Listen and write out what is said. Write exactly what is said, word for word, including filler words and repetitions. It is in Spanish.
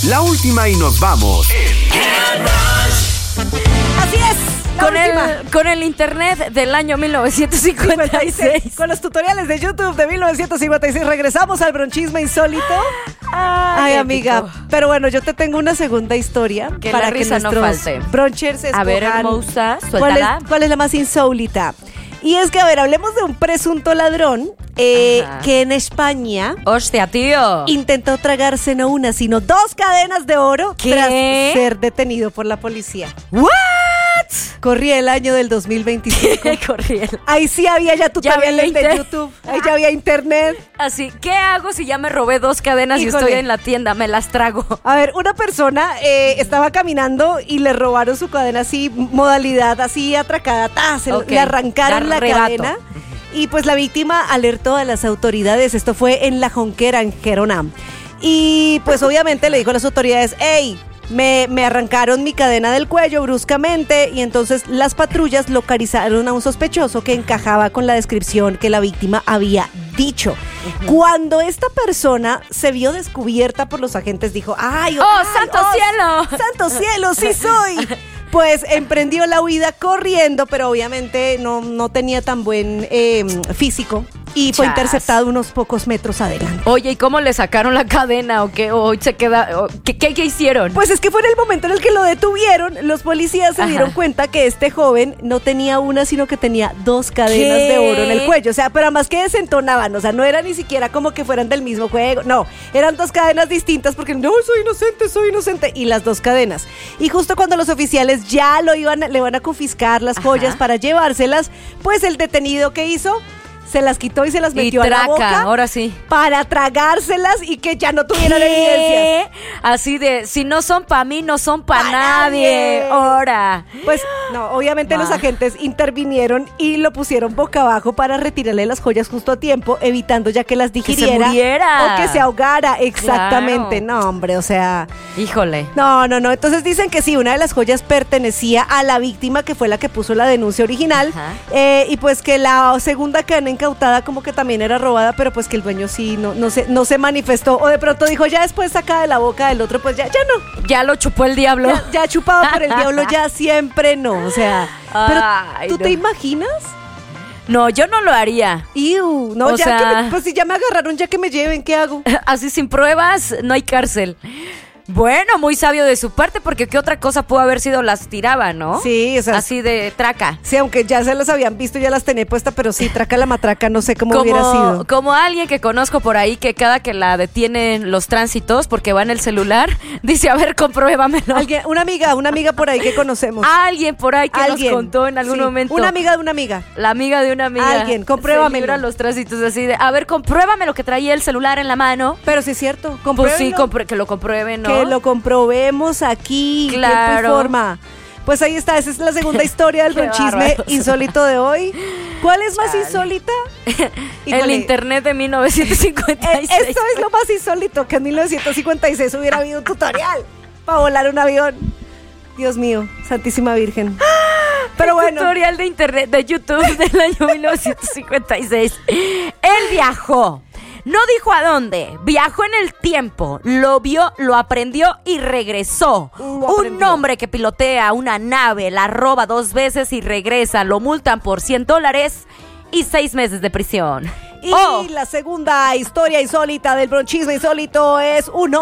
La última y nos vamos. Así es. Con el, con el internet del año mil novecientos cincuenta y seis. Con los tutoriales de YouTube de mil novecientos cincuenta y seis. Regresamos al bronchisme insólito. Ay, Ay amiga. épico. Pero bueno, yo te tengo una segunda historia. Que para la risa que no nuestros falte. bronchers escojan. A ver, hermosa, ¿Cuál suéltala. es, ¿Cuál es la más insólita? Y es que, a ver, hablemos de un presunto ladrón eh, que en España Hostia, tío. intentó tragarse no una, sino dos cadenas de oro ¿Qué? tras ser detenido por la policía. ¿What? Corría el año del dos mil veinticinco. Corrí el- Ahí sí había ya tutoriales había de inter- YouTube. Ahí ya había internet. Así, ¿qué hago si ya me robé dos cadenas y Híjole. estoy en la tienda? Me las trago. A ver, una persona eh, estaba caminando y le robaron su cadena así, modalidad así atracada. ¡Ta! Se Ok, le arrancaron la arrebato. cadena. Y pues la víctima alertó a las autoridades. Esto fue en La Jonquera, en Gerona. Y pues obviamente le dijo a las autoridades, ¡Ey! Me, me arrancaron mi cadena del cuello bruscamente y entonces las patrullas localizaron a un sospechoso que encajaba con la descripción que la víctima había dicho. Uh-huh. Cuando esta persona se vio descubierta por los agentes, dijo, ¡ay, ¡Oh, ay, santo oh, cielo! ¡Santo cielo, sí soy! Pues emprendió la huida corriendo, pero obviamente no, no tenía tan buen eh, físico y fue Chas. interceptado unos pocos metros adelante. Oye, ¿y cómo le sacaron la cadena o qué? ¿O se queda? o ¿qué, qué, qué hicieron? Pues es que fue en el momento en el que lo detuvieron, los policías se Ajá. dieron cuenta que este joven no tenía una, sino que tenía dos cadenas ¿Qué? de oro en el cuello. O sea, pero además que desentonaban, o sea, no era ni siquiera como que fueran del mismo juego, no, eran dos cadenas distintas porque no, soy inocente, soy inocente, y las dos cadenas. Y justo cuando los oficiales ya lo iban, le van a confiscar las Ajá. joyas para llevárselas, pues el detenido, ¿qué hizo? Se las quitó y se las Y metió a la traca, boca ahora sí. para tragárselas y que ya no tuvieran ¿Qué? evidencias. Así de, si no son para mí, no son para Pa' nadie. nadie. Ahora. Pues no, obviamente Va. los agentes intervinieron y lo pusieron boca abajo para retirarle las joyas justo a tiempo, evitando ya que las digiriera muriera. o que se ahogara. Exactamente, Claro. no, hombre, o sea, Híjole. no, no, no. Entonces dicen que sí, una de las joyas pertenecía a la víctima, que fue la que puso la denuncia original, Ajá. eh, y pues que la segunda cadena incautada como que también era robada, pero pues que el dueño sí no, no se, no se manifestó, o de pronto dijo, ya después saca de la boca del otro, pues ya, ya no. Ya lo chupó el diablo. Ya, ya chupado por el diablo, ya siempre no, o sea, pero Ay, ¿tú no. te imaginas? No, yo no lo haría. Iu, no, O ya sea- que me, pues si ya me agarraron, ya que me lleven, ¿qué hago? Así sin pruebas, no hay cárcel. Bueno, muy sabio de su parte, porque qué otra cosa pudo haber sido, las tiraba, ¿no? Sí, o sea, Así de traca. sí, aunque ya se las habían visto, ya las tenía puesta, pero sí, traca la matraca, no sé cómo hubiera Como, sido. como alguien que conozco por ahí que cada que la detienen los tránsitos porque va en el celular, dice, a ver, compruébamelo. Alguien, una amiga, una amiga por ahí que conocemos. Alguien por ahí que Alguien. nos contó en algún Sí, momento. Una amiga de una amiga. La amiga de una amiga. Alguien, compruébamelo. Se libra los tránsitos así de, a ver, compruébame lo que traía el celular en la mano. Pero sí es cierto, Pues sí, compruébenlo. compre- que lo comprueben, ¿no? Que lo comprobemos aquí. Claro. Tiempo y forma. Pues ahí está, esa es la segunda historia del Qué bronchisme bárbaros. insólito de hoy. ¿Cuál es más Chale. insólita? El Híjole, internet de mil novecientos cincuenta y eh, seis. Esto es lo más insólito, que en mil novecientos cincuenta y seis hubiera habido un tutorial para volar un avión. Dios mío, Santísima Virgen. Pero bueno, Tutorial de internet de YouTube del año mil novecientos cincuenta y seis. Él viajó. No dijo a dónde, viajó en el tiempo, lo vio, lo aprendió y regresó. Lo Un aprendió. hombre que pilotea una nave, la roba dos veces y regresa, lo multan por cien dólares y seis meses de prisión. y Oh. la segunda historia insólita del bronchisme insólito es uno